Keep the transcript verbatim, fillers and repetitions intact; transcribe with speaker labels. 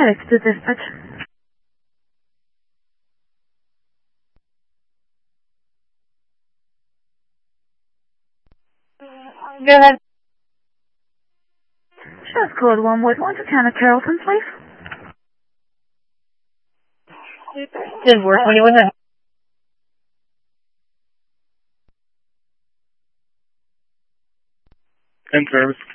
Speaker 1: Medics to dispatch.
Speaker 2: Go ahead.
Speaker 1: Just code one with one to Lieutenant Carrollton, please.
Speaker 2: Didn't work when you went ahead.
Speaker 3: In service.